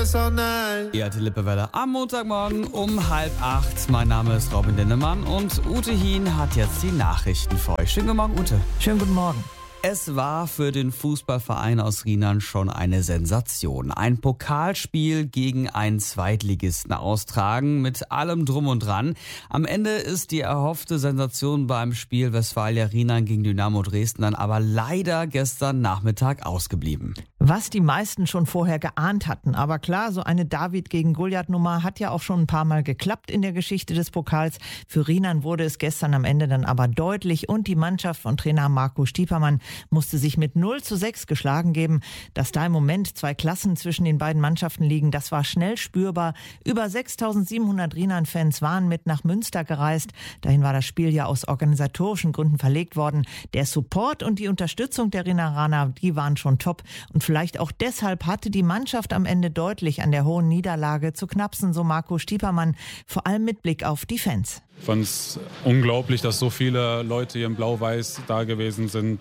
this all night. Ihr hatte Lippewelle am Montagmorgen um 7:30. Mein Name ist Robin Linnemann und Ute Hien hat jetzt die Nachrichten für euch. Schönen guten Morgen, Ute. Schönen guten Morgen. Es war für den Fußballverein aus Rheinland schon eine Sensation. Ein Pokalspiel gegen einen Zweitligisten austragen mit allem Drum und Dran. Am Ende ist die erhoffte Sensation beim Spiel Westfalia Rheinland gegen Dynamo Dresden dann aber leider gestern Nachmittag ausgeblieben. Was die meisten schon vorher geahnt hatten. Aber klar, so eine David gegen Goliath-Nummer hat ja auch schon ein paar Mal geklappt in der Geschichte des Pokals. Für Rheinland wurde es gestern am Ende dann aber deutlich und die Mannschaft von Trainer Marco Stiepermann musste sich mit 0:6 geschlagen geben. Dass da im Moment 2 Klassen zwischen den beiden Mannschaften liegen, das war schnell spürbar. Über 6.700 Rheinland-Fans waren mit nach Münster gereist. Dahin war das Spiel ja aus organisatorischen Gründen verlegt worden. Der Support und die Unterstützung der Rheineraner, die waren schon top. Und vielleicht auch deshalb hatte die Mannschaft am Ende deutlich an der hohen Niederlage zu knapsen, so Marco Stiepermann, vor allem mit Blick auf die Fans. Ich fand es unglaublich, dass so viele Leute hier in Blau-Weiß da gewesen sind.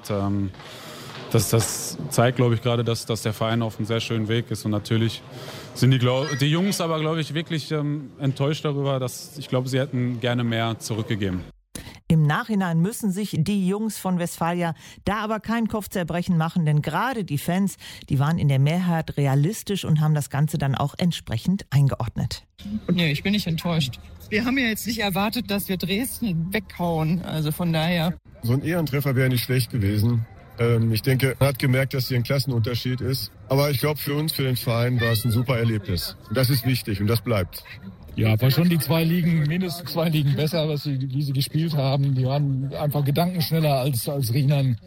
Das zeigt, glaube ich, gerade, dass der Verein auf einem sehr schönen Weg ist. Und natürlich sind die Jungs aber, glaube ich, wirklich enttäuscht darüber, ich glaube, sie hätten gerne mehr zurückgegeben. Im Nachhinein müssen sich die Jungs von Westfalia da aber kein Kopfzerbrechen machen, denn gerade die Fans, die waren in der Mehrheit realistisch und haben das Ganze dann auch entsprechend eingeordnet. Nee, ich bin nicht enttäuscht. Wir haben ja jetzt nicht erwartet, dass wir Dresden weghauen, also von daher. So ein Ehrentreffer wäre nicht schlecht gewesen. Ich denke, man hat gemerkt, dass hier ein Klassenunterschied ist. Aber ich glaube, für uns, für den Verein, war es ein super Erlebnis. Und das ist wichtig und das bleibt. Ja, war schon die 2 Ligen, mindestens 2 Ligen besser, wie sie gespielt haben. Die waren einfach gedankenschneller als Rheinland.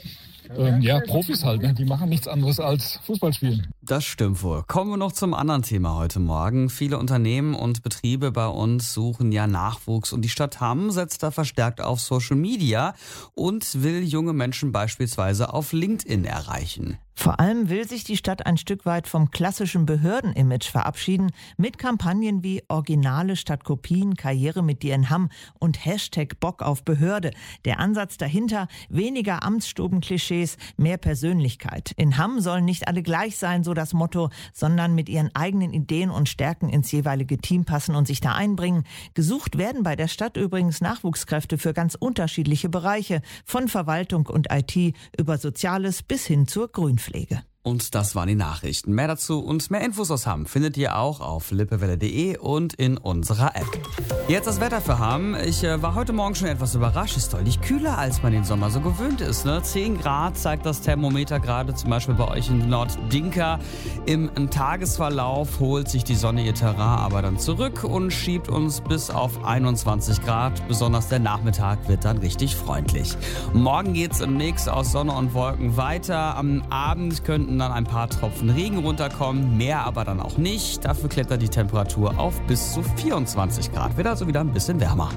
Profis halt, ne? Die machen nichts anderes als Fußball spielen. Das stimmt wohl. Kommen wir noch zum anderen Thema heute Morgen. Viele Unternehmen und Betriebe bei uns suchen ja Nachwuchs und die Stadt Hamm setzt da verstärkt auf Social Media und will junge Menschen beispielsweise auf LinkedIn erreichen. Vor allem will sich die Stadt ein Stück weit vom klassischen Behördenimage verabschieden, mit Kampagnen wie Originale statt Kopien, Karriere mit dir in Hamm und Hashtag Bock auf Behörde. Der Ansatz dahinter, weniger Amtsstuben-Klischees, mehr Persönlichkeit. In Hamm sollen nicht alle gleich sein, so das Motto, sondern mit ihren eigenen Ideen und Stärken ins jeweilige Team passen und sich da einbringen. Gesucht werden bei der Stadt übrigens Nachwuchskräfte für ganz unterschiedliche Bereiche, von Verwaltung und IT über Soziales bis hin zur Grünpflege. Und das waren die Nachrichten. Mehr dazu und mehr Infos aus Hamm findet ihr auch auf lippewelle.de und in unserer App. Jetzt das Wetter für Hamm. Ich war heute Morgen schon etwas überrascht. Es ist deutlich kühler, als man den Sommer so gewöhnt ist. 10 Grad zeigt das Thermometer gerade zum Beispiel bei euch in Norddinka. Im Tagesverlauf holt sich die Sonne ihr Terrain aber dann zurück und schiebt uns bis auf 21 Grad. Besonders der Nachmittag wird dann richtig freundlich. Morgen geht's im Mix aus Sonne und Wolken weiter. Am Abend könnten dann ein paar Tropfen Regen runterkommen, mehr aber dann auch nicht. Dafür klettert die Temperatur auf bis zu 24 Grad. Wird also wieder ein bisschen wärmer.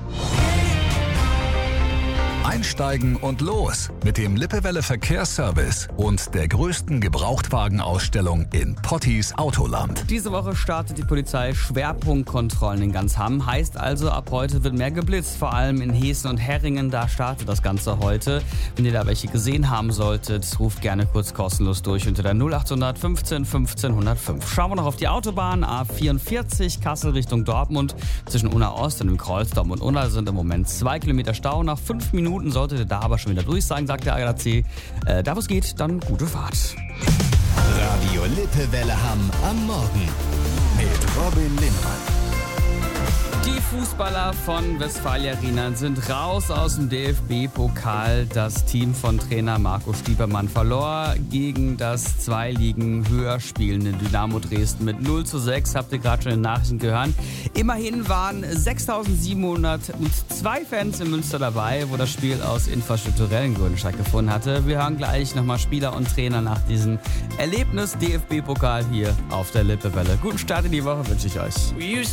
Einsteigen und los mit dem Lippewelle Verkehrsservice und der größten Gebrauchtwagenausstellung in Pottis Autoland. Diese Woche startet die Polizei Schwerpunktkontrollen in ganz Hamm. Heißt also, ab heute wird mehr geblitzt, vor allem in Heeßen und Herringen. Da startet das Ganze heute. Wenn ihr da welche gesehen haben solltet, ruft gerne kurz kostenlos durch unter der 0800 15 15 105. Schauen wir noch auf die Autobahn A44 Kassel Richtung Dortmund. Zwischen Unna Ost und dem Kreuz Dortmund und Unna sind im Moment 2 Kilometer Stau. Nach 5 Minuten solltet ihr da aber schon wieder durch sein, sagt der ADAC. Da wo es geht, dann gute Fahrt. Radio Lippewelle Hamm am Morgen mit Robin Linnemann. Die Fußballer von Westfalia Rheinland sind raus aus dem DFB-Pokal. Das Team von Trainer Marco Stiepermann verlor gegen das 2 Ligen höher spielende Dynamo Dresden mit 0:6. Habt ihr gerade schon in den Nachrichten gehört. Immerhin waren 6.702 Fans in Münster dabei, wo das Spiel aus infrastrukturellen Gründen stattgefunden hatte. Wir hören gleich nochmal Spieler und Trainer nach diesem Erlebnis DFB-Pokal hier auf der Lippewelle. Guten Start in die Woche wünsche ich euch.